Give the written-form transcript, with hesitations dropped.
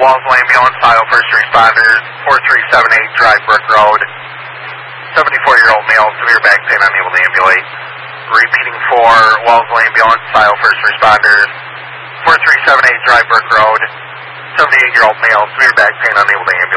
Wallsville Ambulance, Ohio First Responders, 4378 Dry Brook Road. 74-year-old male, severe back pain, unable to ambulate. Repeating for Wallsville Ambulance, Ohio First Responders, 4378 Dry Brook Road. 78-year-old male, severe back pain, unable to ambulate.